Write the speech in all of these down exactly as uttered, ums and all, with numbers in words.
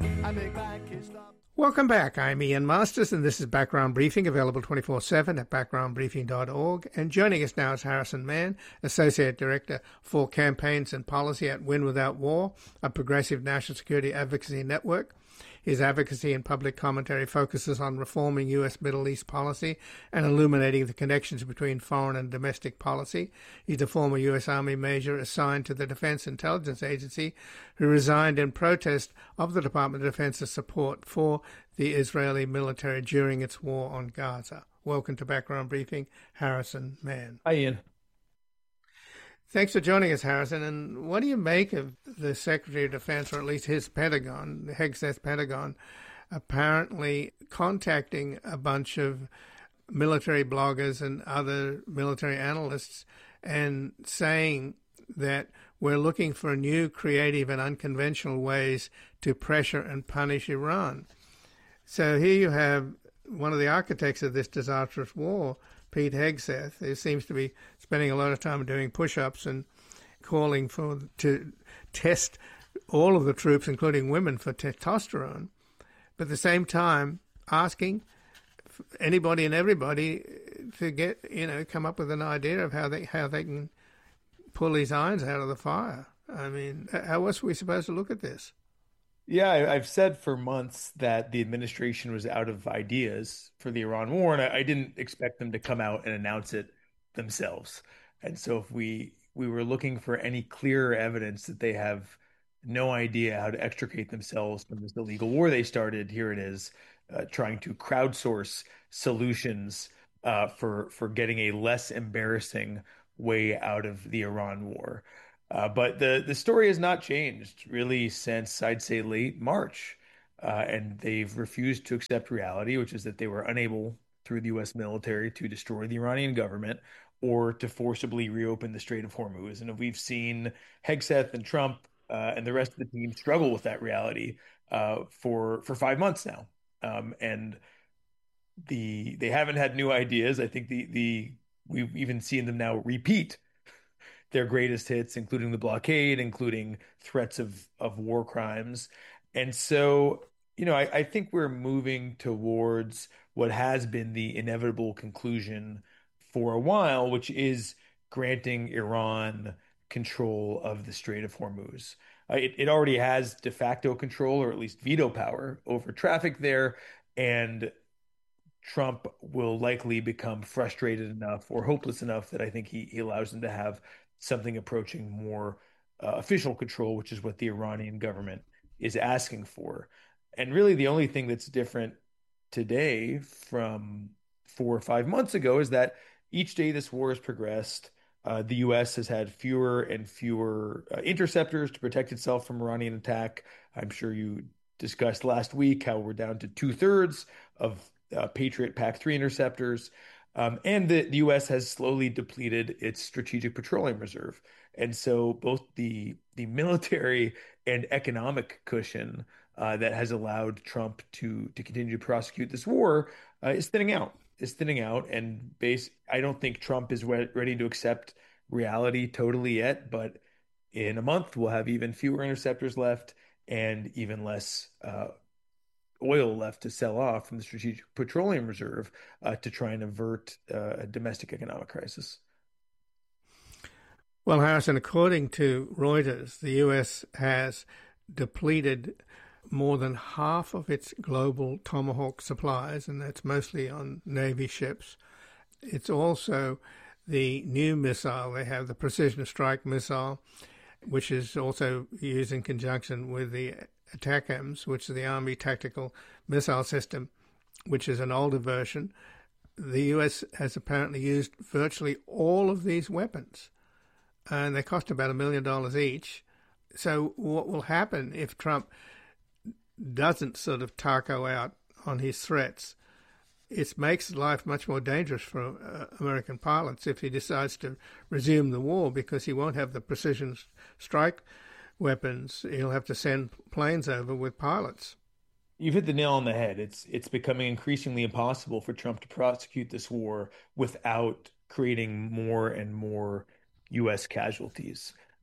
Welcome back. I'm Ian Masters, and this is Background Briefing, available twenty-four seven at background briefing dot org. And joining us now is Harrison Mann, Associate Director for Campaigns and Policy at Win Without War, a progressive national security advocacy network. His advocacy and public commentary focuses on reforming U S Middle East policy and illuminating the connections between foreign and domestic policy. He's a former U S Army major assigned to the Defense Intelligence Agency who resigned in protest of the Department of Defense's support for the Israeli military during its war on Gaza. Welcome to Background Briefing, Harrison Mann. Hi, Ian. Thanks for joining us, Harrison. And what do you make of the Secretary of Defense, or at least his Pentagon, the Hegseth Pentagon, apparently contacting a bunch of military bloggers and other military analysts and saying that we're looking for new, creative and unconventional ways to pressure and punish Iran? So here you have one of the architects of this disastrous war, Pete Hegseth, who seems to be spending a lot of time doing push-ups and calling for to test all of the troops, including women, for testosterone, but at the same time asking anybody and everybody to get, you know, come up with an idea of how they how they can pull these irons out of the fire. I mean, how else are we supposed to look at this? Yeah, I- I've said for months that the administration was out of ideas for the Iran war, and I, I didn't expect them to come out and announce it themselves. And so if we we were looking for any clearer evidence that they have no idea how to extricate themselves from this illegal war they started, here it is, uh, trying to crowdsource solutions uh, for for getting a less embarrassing way out of the Iran war. Uh, but the, the story has not changed really since, I'd say, late March. Uh, and they've refused to accept reality, which is that they were unable through the U S military to destroy the Iranian government or to forcibly reopen the Strait of Hormuz. And we've seen Hegseth and Trump uh, and the rest of the team struggle with that reality uh, for for five months now. Um, and the they haven't had new ideas. I think the the we've even seen them now repeat their greatest hits, including the blockade, including threats of of war crimes. And so, you know, I, I think we're moving towards what has been the inevitable conclusion for a while, which is granting Iran control of the Strait of Hormuz. Uh, it, it already has de facto control, or at least veto power, over traffic there. And Trump will likely become frustrated enough or hopeless enough that I think he, he allows them to have something approaching more uh, official control, which is what the Iranian government is asking for. And really, the only thing that's different today from four or five months ago is that each day this war has progressed, uh, the U S has had fewer and fewer uh, interceptors to protect itself from Iranian attack. I'm sure you discussed last week how we're down to two thirds of uh, Patriot P A C three interceptors. Um, and the, the U S has slowly depleted its strategic petroleum reserve. And so both the the military and economic cushion uh, that has allowed Trump to to continue to prosecute this war uh, is thinning out, is thinning out. And base, I don't think Trump is re- ready to accept reality totally yet, but in a month, we'll have even fewer interceptors left and even less uh, oil left to sell off from the strategic petroleum reserve uh, to try and avert uh, a domestic economic crisis. Well, Harrison, according to Reuters, the U S has depleted more than half of its global Tomahawk supplies, and that's mostly on Navy ships. It's also the new missile. They have the Precision Strike missile, which is also used in conjunction with the ATACMS, which is the Army Tactical Missile System, which is an older version. The U S has apparently used virtually all of these weapons, and they cost about a million dollars each. So what will happen if Trump doesn't sort of taco out on his threats? It makes life much more dangerous for uh, American pilots if he decides to resume the war, because he won't have the precision strike weapons. He'll have to send planes over with pilots. You've hit the nail on the head. It's it's becoming increasingly impossible for Trump to prosecute this war without creating more and more U S casualties.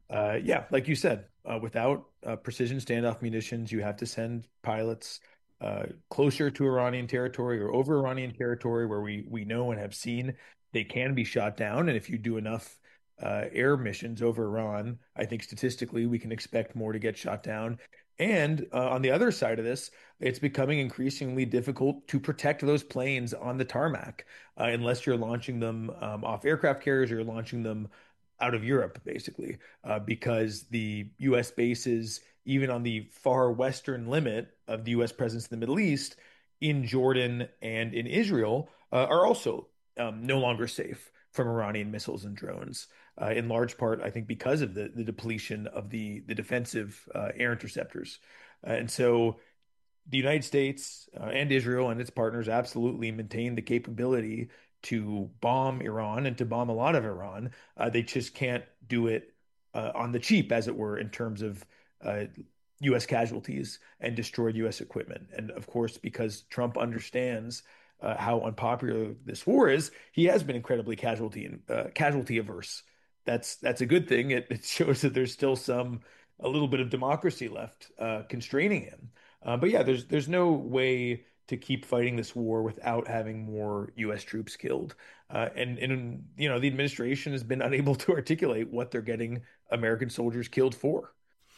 Uh, yeah, like you said, uh, without uh, precision standoff munitions, you have to send pilots uh, closer to Iranian territory or over Iranian territory where we we know and have seen they can be shot down. And if you do enough uh, air missions over Iran, I think statistically we can expect more to get shot down. And uh, on the other side of this, it's becoming increasingly difficult to protect those planes on the tarmac uh, unless you're launching them um, off aircraft carriers or you're launching them out of Europe, basically, uh, because the U S bases, even on the far western limit of the U S presence in the Middle East, in Jordan and in Israel, uh, are also um, no longer safe from Iranian missiles and drones. Uh, in large part, I think, because of the, the depletion of the the defensive uh, air interceptors. Uh, and so the United States uh, and Israel and its partners absolutely maintain the capability to bomb Iran and to bomb a lot of Iran. Uh, they just can't do it uh, on the cheap, as it were, in terms of uh, U S casualties and destroyed U S equipment. And of course, because Trump understands uh, how unpopular this war is, he has been incredibly casualty and uh, casualty averse. That's that's a good thing. It, it shows that there's still some a little bit of democracy left uh, constraining him. Uh, but yeah, there's there's no way to keep fighting this war without having more U S troops killed. Uh, and and you know the administration has been unable to articulate what they're getting American soldiers killed for.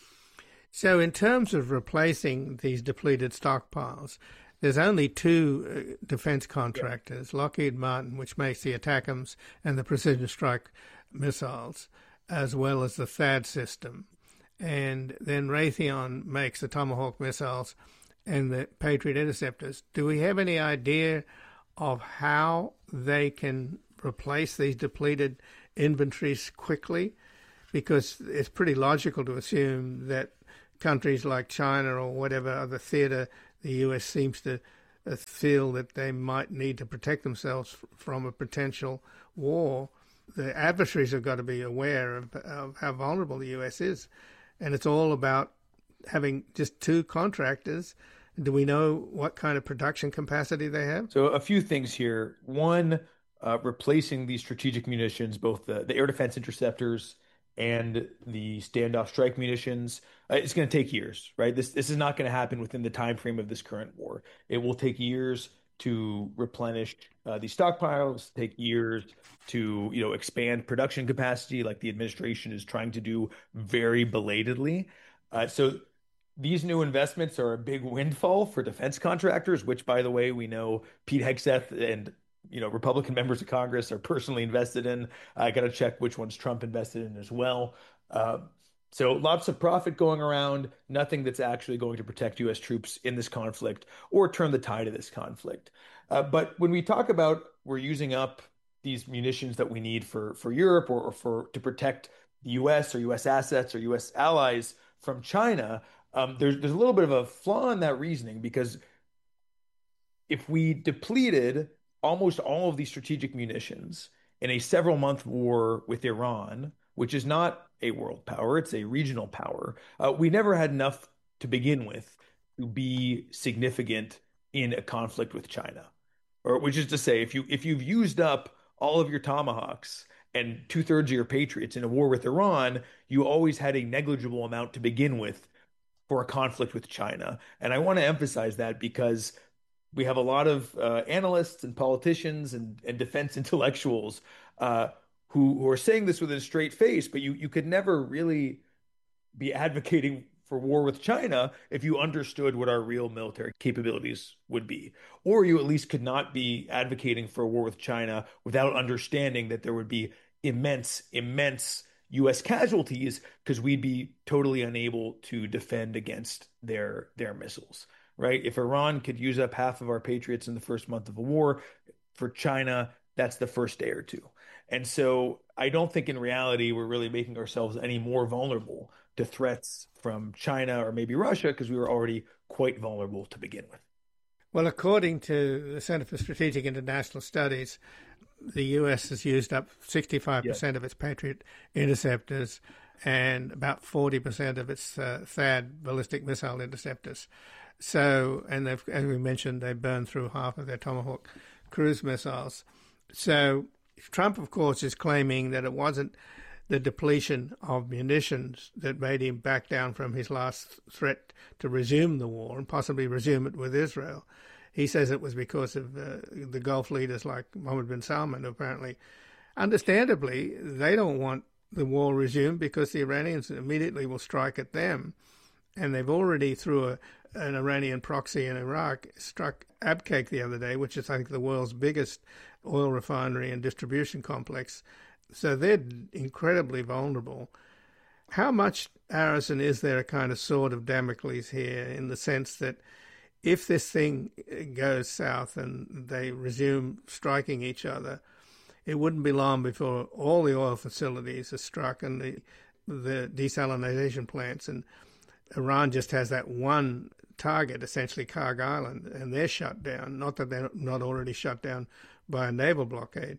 So, in terms of replacing these depleted stockpiles, there's only two uh, defense contractors: Lockheed Martin, which makes the ATACMS and the precision strike missiles, as well as the THAAD system. And then Raytheon makes the Tomahawk missiles and the Patriot interceptors. Do we have any idea of how they can replace these depleted inventories quickly? Because it's pretty logical to assume that countries like China or whatever other theater the U S seems to feel that they might need to protect themselves from a potential war. The adversaries have got to be aware of, of how vulnerable the U S is. And it's all about having just two contractors. Do we know what kind of production capacity they have? So a few things here. One, uh, replacing these strategic munitions, both the, the air defense interceptors and the standoff strike munitions, uh, it's going to take years, right? This this is not going to happen within the time frame of this current war. It will take years to replenish uh, these stockpiles, take years to you know expand production capacity, like the administration is trying to do very belatedly. Uh, so these new investments are a big windfall for defense contractors, which, by the way, we know Pete Hegseth and you know Republican members of Congress are personally invested in. I got to check which ones Trump invested in as well. Uh, so lots of profit going around, nothing that's actually going to protect U S troops in this conflict or turn the tide of this conflict. Uh, but when we talk about we're using up these munitions that we need for for Europe or, or for to protect the U S or U S assets or U S allies from China, um, there's there's a little bit of a flaw in that reasoning because if we depleted almost all of these strategic munitions in a several month war with Iran, which is not a world power, it's a regional power, uh, we never had enough to begin with to be significant in a conflict with China. Or which is to say, if you if you've used up all of your Tomahawks and two thirds of your Patriots in a war with Iran, you always had a negligible amount to begin with for a conflict with China. And I want to emphasize that because we have a lot of uh, analysts and politicians and, and defense intellectuals uh, who, who are saying this with a straight face, but you, you could never really be advocating for war with China if you understood what our real military capabilities would be. Or you at least could not be advocating for a war with China without understanding that there would be immense, immense U S casualties because we'd be totally unable to defend against their their missiles, right? If Iran could use up half of our Patriots in the first month of a war, for China, that's the first day or two. And so I don't think in reality we're really making ourselves any more vulnerable to threats from China or maybe Russia because we were already quite vulnerable to begin with. Well, according to the Center for Strategic International Studies, the U S has used up sixty-five percent yes. of its Patriot interceptors and about forty percent of its uh, THAAD ballistic missile interceptors. So, and they've, as we mentioned, they burned through half of their Tomahawk cruise missiles. So Trump, of course, is claiming that it wasn't the depletion of munitions that made him back down from his last threat to resume the war and possibly resume it with Israel. He says it was because of uh, the Gulf leaders like Mohammed bin Salman, apparently. Understandably, they don't want the war resumed because the Iranians immediately will strike at them. And they've already, through a, an Iranian proxy in Iraq, struck Abqaiq the other day, which is, I think, the world's biggest oil refinery and distribution complex. So they're incredibly vulnerable. How much, Harrison, is there a kind of sword of Damocles here, in the sense that if this thing goes south and they resume striking each other, it wouldn't be long before all the oil facilities are struck and the the desalination plants, and Iran just has that one target, essentially Karg Island, and they're shut down. Not that they're not already shut down by a naval blockade,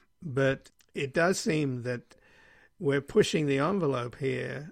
but it does seem that we're pushing the envelope here,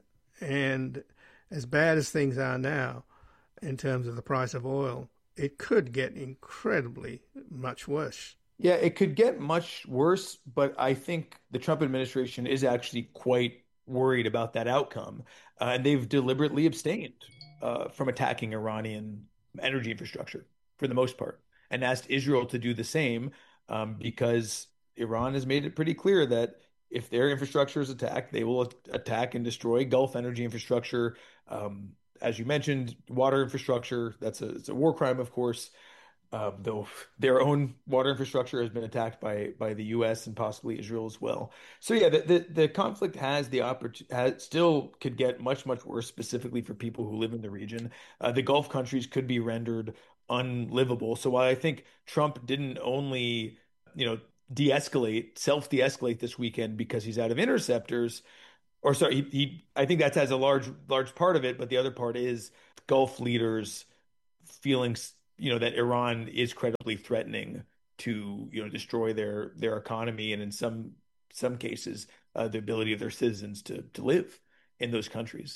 and as bad as things are now in terms of the price of oil, it could get incredibly much worse. Yeah, it could get much worse, but I think the Trump administration is actually quite worried about that outcome. Uh, and they've deliberately abstained uh, from attacking Iranian energy infrastructure for the most part, and asked Israel to do the same, um, because Iran has made it pretty clear that if their infrastructure is attacked, they will attack and destroy Gulf energy infrastructure. Um, as you mentioned, water infrastructure, that's a, it's a war crime, of course. Um, though their own water infrastructure has been attacked by by the U S and possibly Israel as well. So yeah, the the, the conflict has the opportunity, still could get much much worse, specifically for people who live in the region. Uh, the Gulf countries could be rendered unlivable. So while I think Trump didn't only, you know, de-escalate, self de-escalate this weekend because he's out of interceptors, or sorry, he, he I think that has a large large part of it, but the other part is Gulf leaders feeling, you know, that Iran is credibly threatening to, you know, destroy their their economy, and in some some cases, uh, the ability of their citizens to to live in those countries.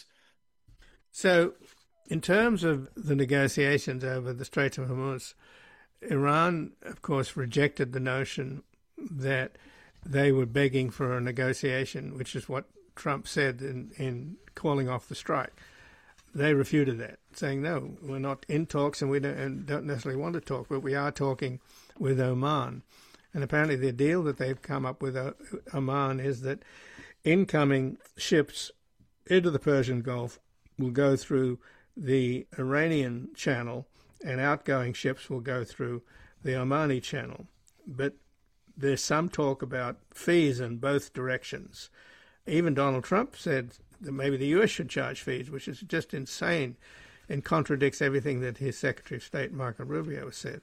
So, in terms of the negotiations over the Strait of Hormuz, Iran, of course, rejected the notion that they were begging for a negotiation, which is what Trump said in, in calling off the strike. They refuted that, saying, no, we're not in talks and we don't, and don't necessarily want to talk, but we are talking with Oman. And apparently the deal that they've come up with uh, Oman is that incoming ships into the Persian Gulf will go through the Iranian channel and outgoing ships will go through the Omani channel. But there's some talk about fees in both directions. Even Donald Trump said that maybe the U S should charge fees, which is just insane and contradicts everything that his Secretary of State, Marco Rubio, said.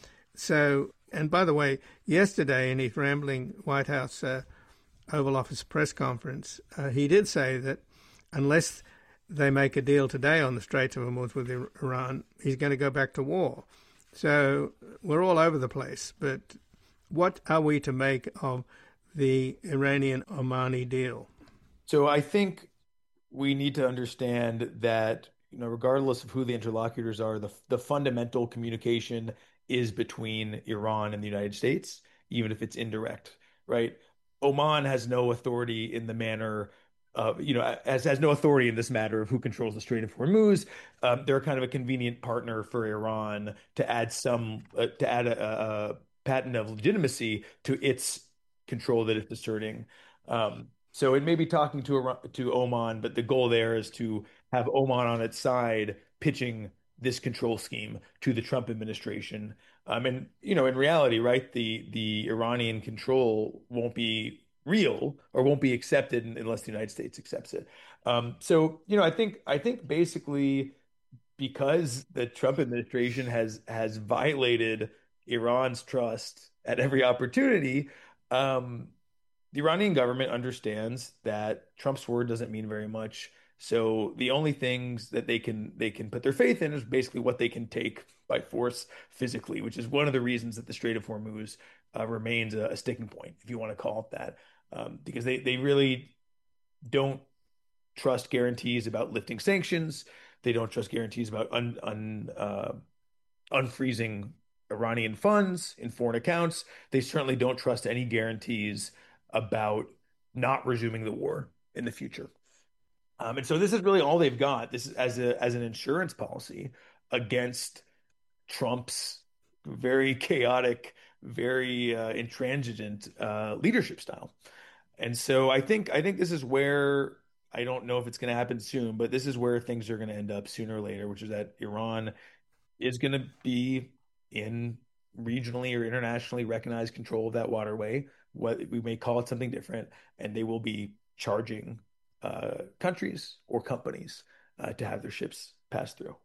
So, and by the way, yesterday in his rambling White House uh, Oval Office press conference, uh, he did say that unless they make a deal today on the Straits of Hormuz with Iran, he's going to go back to war. So we're all over the place. But what are we to make of the Iranian-Omani deal? So I think we need to understand that, you know, regardless of who the interlocutors are, the the fundamental communication is between Iran and the United States, even if it's indirect, right? Oman has no authority in the manner of, you know, has, has no authority in this matter of who controls the Strait of Hormuz. Um, they're kind of a convenient partner for Iran to add some, uh, to add a, a patent of legitimacy to its control that it's asserting. Um, So it may be talking to to Oman, but the goal there is to have Oman on its side pitching this control scheme to the Trump administration. Um, and, you know, in reality, right, the the Iranian control won't be real or won't be accepted unless the United States accepts it. Um, so, you know, I think I think basically because the Trump administration has has violated Iran's trust at every opportunity, um, the Iranian government understands that Trump's word doesn't mean very much. So the only things that they can they can put their faith in is basically what they can take by force physically, which is one of the reasons that the Strait of Hormuz uh, remains a, a sticking point, if you want to call it that, um, because they they really don't trust guarantees about lifting sanctions. They don't trust guarantees about un, un, uh, unfreezing Iranian funds in foreign accounts. They certainly don't trust any guarantees about not resuming the war in the future. Um, and so this is really all they've got. This is as a as an insurance policy against Trump's very chaotic, very uh, intransigent uh, leadership style. And so I think I think this is where I don't know if it's going to happen soon, but this is where things are going to end up sooner or later, which is that Iran is going to be in regionally or internationally recognized control of that waterway. What we may call it something different, and they will be charging uh, countries or companies uh, to have their ships pass through.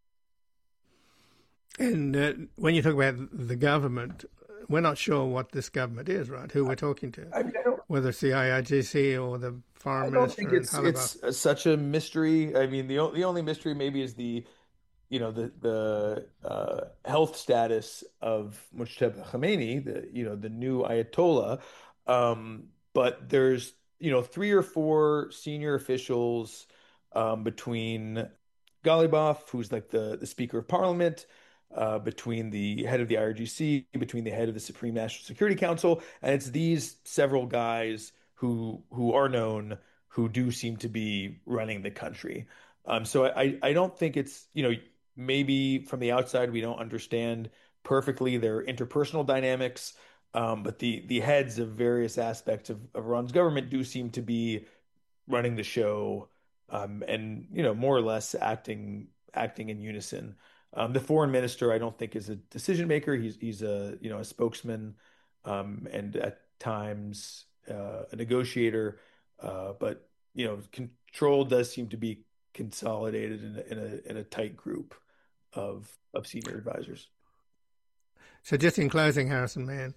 And uh, when you talk about the government, we're not sure what this government is, right? Who we're talking to, I mean, I don't, whether it's the I R G C or the foreign I don't minister think in it's Halabah. it's such a mystery. I mean, the o- the only mystery maybe is the you know the the uh, health status of Mujtaba Khamenei, the you know the new Ayatollah. Um, but there's you know three or four senior officials um, between Ghalibaf, who's like the the Speaker of Parliament, uh, between the head of the I R G C, between the head of the Supreme National Security Council, and it's these several guys who who are known who do seem to be running the country. Um, so I I don't think it's you know maybe from the outside we don't understand perfectly their interpersonal dynamics, um, but the the heads of various aspects of, of Iran's government do seem to be running the show, um, and you know more or less acting acting in unison. Um, the foreign minister, I don't think, is a decision maker. He's he's a you know a spokesman, um, and at times uh, a negotiator, uh, but you know control does seem to be consolidated in a, in a in a tight group of of senior advisors. So just in closing, Harrison Mann,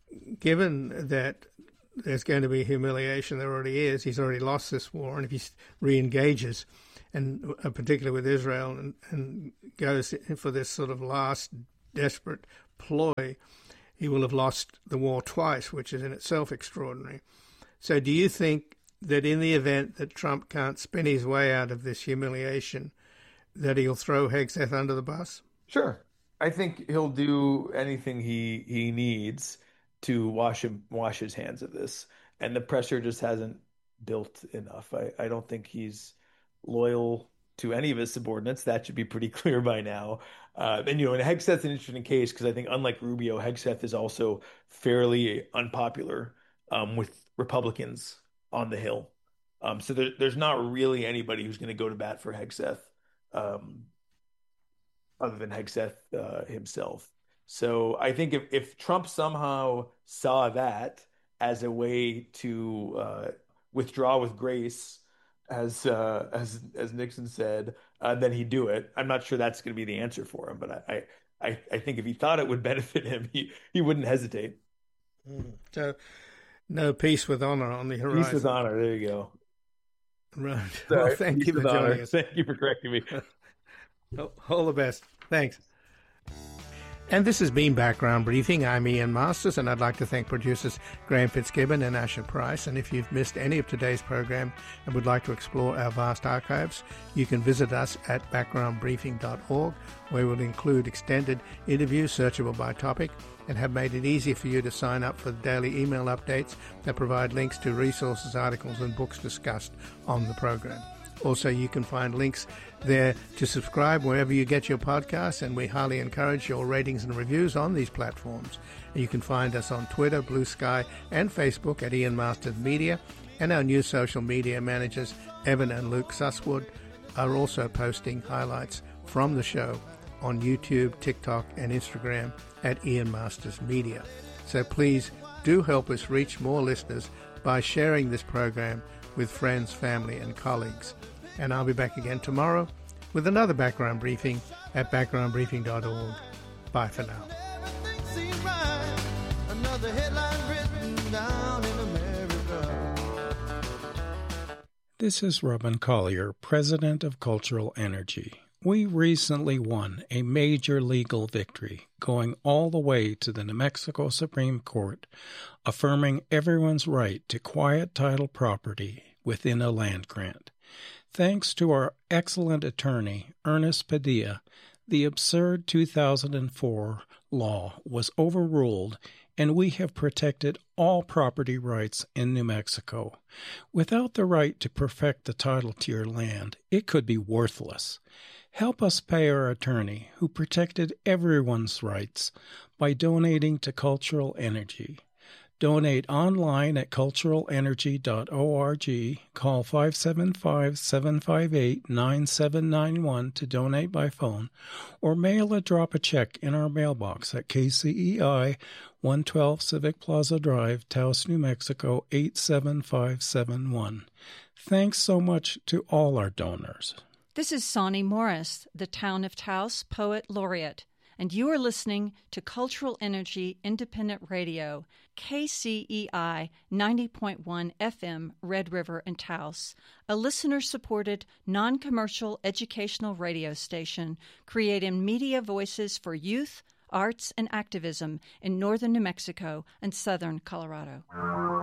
given that there's going to be humiliation, there already is, he's already lost this war, and if he re-engages, and uh, particularly with Israel, and, and goes for this sort of last desperate ploy, he will have lost the war twice, which is in itself extraordinary. So do you think that in the event that Trump can't spin his way out of this humiliation, that he'll throw Hegseth under the bus? Sure. I think he'll do anything he he needs to wash him wash his hands of this. And the pressure just hasn't built enough. I, I don't think he's loyal to any of his subordinates. That should be pretty clear by now. Uh, and you know, and Hegseth's an interesting case because I think unlike Rubio, Hegseth is also fairly unpopular um, with Republicans on the Hill. Um, so there, there's not really anybody who's going to go to bat for Hegseth. Um, other than Hegseth uh, himself. So I think if, if Trump somehow saw that as a way to uh, withdraw with grace, as uh, as as Nixon said, uh, then he'd do it. I'm not sure that's going to be the answer for him, but I, I I think if he thought it would benefit him, he he wouldn't hesitate. Mm. So no peace with honor on the horizon. Peace with honor. There you go. Right. Sorry, well, thank you for joining honor. us. Thank you for correcting me. All the best. Thanks. And this has been Background Briefing. I'm Ian Masters, and I'd like to thank producers Graham Fitzgibbon and Asher Price. And if you've missed any of today's program and would like to explore our vast archives, you can visit us at background briefing dot org, where we'll include extended interviews searchable by topic and have made it easy for you to sign up for the daily email updates that provide links to resources, articles, and books discussed on the program. Also, you can find links there to subscribe wherever you get your podcasts, and we highly encourage your ratings and reviews on these platforms. You can find us on Twitter, Blue Sky, and Facebook at Ian Masters Media, and our new social media managers, Evan and Luke Susswood, are also posting highlights from the show on YouTube, TikTok, and Instagram at Ian Masters Media. So please do help us reach more listeners by sharing this program with friends, family, and colleagues. And I'll be back again tomorrow with another background briefing at background briefing dot org. Bye for now. This is Robin Collier, President of Cultural Energy. We recently won a major legal victory, going all the way to the New Mexico Supreme Court, affirming everyone's right to quiet title property within a land grant. Thanks to our excellent attorney, Ernest Padilla, the absurd two thousand four law was overruled and we have protected all property rights in New Mexico. Without the right to perfect the title to your land, it could be worthless. Help us pay our attorney, who protected everyone's rights, by donating to Cultural Energy. Donate online at cultural energy dot org, call five seven five, seven five eight, nine seven nine one to donate by phone, or mail or drop a check in our mailbox at K C E I, one twelve Civic Plaza Drive, Taos, New Mexico, eight seven five seven one. Thanks so much to all our donors. This is Sonny Morris, the Town of Taos Poet Laureate, and you are listening to Cultural Energy Independent Radio, K C E I ninety point one F M, Red River and Taos, a listener-supported, non-commercial educational radio station creating media voices for youth, arts, and activism in northern New Mexico and southern Colorado.